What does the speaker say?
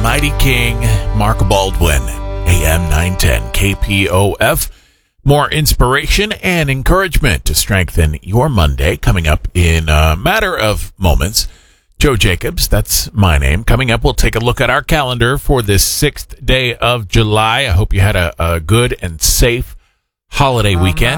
Mighty King, Mark Baldwin, AM 910 KPOF. More inspiration and encouragement to strengthen your Monday coming up in a matter of moments. Joe Jacobs, that's my name. Coming up, we'll take a look at our calendar for this 6th day of July. I hope you had a good and safe holiday weekend.